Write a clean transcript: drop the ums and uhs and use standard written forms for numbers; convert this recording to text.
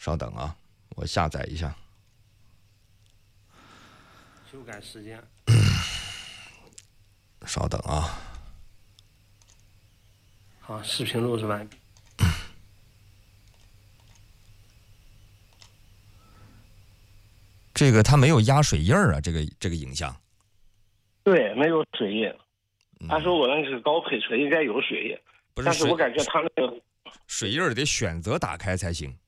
稍等啊，我下载一下。 修改时间。 稍等啊。 好，视频录制完毕。 这个它没有压水印啊，这个影像。 对，没有水印。按说我那是高配车，应该有水印。 不是， 但是我感觉它那个水印得选择打开才行。